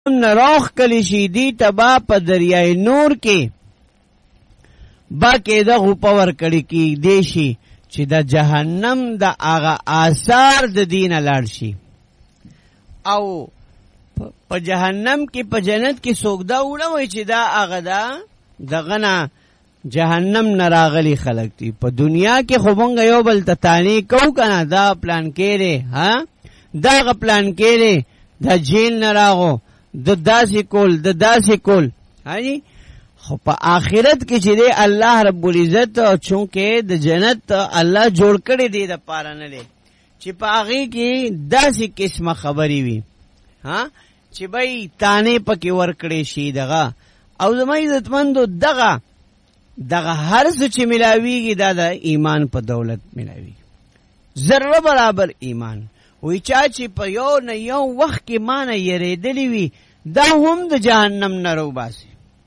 نروخ کلی شي دی تبا په دریای نور کې با کې د غپور کړي کې دی شي چې د جهنم د هغه آثار د دین لاړ شي او په جهنم کې په جنت کې سوګدا وړوي چې دا هغه دا دغه نه جهنم نراغلی خلق دي په دنیا کې خو مونږ یو بل تانی کو کنه دا پلان کړي ها دا غ پلان کړي دا جیل نراغو د داسې کول هاني خو په آخرت کې چې دی الله رب العزت چونکه د جنت الله جوړ کړي دی د پاره نه دی چې په هغه کې داسې قسمه خبري وي ها چې بای تانه پکې ور کړي شي دغه او زما عزتمندو دغه هر څه چې ملاويږي دا د ایمان په دولت ملاوي ذره برابر ایمان وی چا چې په یو نه یو وخت کې مانه یریدلی وي دا هم د جهنم نه روباسي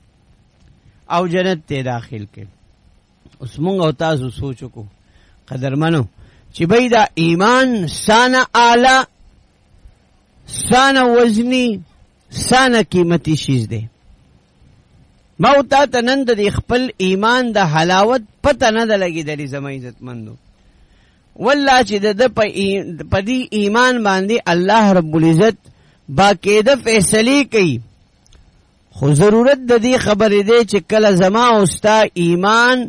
او جنت ته داخل کې اوس مونږ او تاسو سوچو کو قدرمنو چې بای دا ایمان سانه اعلی سانه وزنی سانه قیمتي شیز دی ما او تا ته نن د خپل ایمان د حلاوت پته نه ده لګېدلې زما عزتمندو والله چې د په دې ایمان باندې الله رب العزت باقاعده فیصلې کوي خو ضرورت د دې خبرې دی چې کله زما او ستا ایمان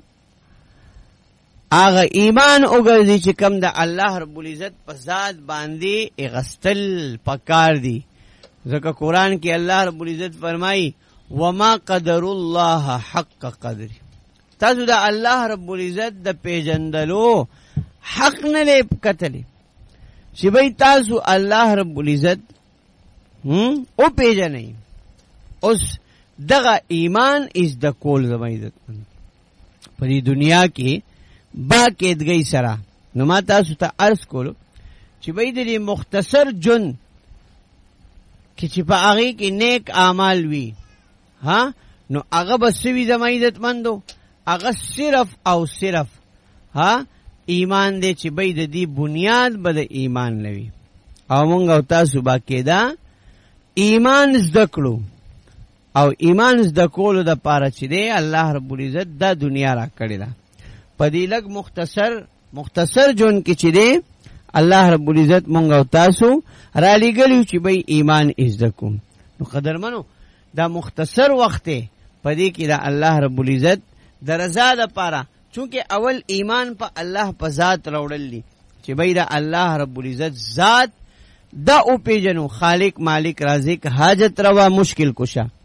هغه ایمان وګرځي چې کم د الله رب العزت په ذات باندې اغستل پکار دی ځکه قرآن کې الله رب العزت فرمایي وما قدر الله حق قدر تاسو دا الله رب العزت د پیژندلو حق نه لې کتلې چې بای تاسو الله رب العزت او پیژنئ اوس دغه ایمان از د کول زما عزت په دې دنیا کې با کېدګۍ سره نو ما تاسو ته عرض کولو چې بای د مختصر جون کې چې په هغه کې نیک اعمال وي ها نو هغه بسوي زما عزتمندو هغه صرف او صرف ها ایمان دې چې بای د دې بنیاد به د ایمان لوي او مونږ او تاسو باقاعده ایمان زده کړو او ایمان زده کولو د پاره چې دی الله رب العزت دا دنیا را کړی ده په دې لږ مختصر جون کې چې دی الله رب العزت مونږ او تاسو را لګلیو چې بای ایمان زده کوم نو قدرمنو دا مختصر وخت په دې کې دا الله رب العزت د رضا لپاره چونکه اول ایمان په الله په ذات راوړل دي چې بای دا الله رب العزت ذات دا او پیجنو خالق مالک رازق حاجت روا مشکل کشا